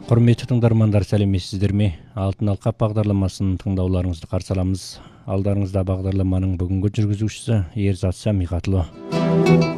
Құрметті тыңдармандар, сәлеметсіздер ме? Алтын алқа бағдарламасын тыңдауларыңызды қарсы аламыз. Алдарыңызда бағдарламаның бүгінгі жүргізушісі Ерзат Самиғатұлы.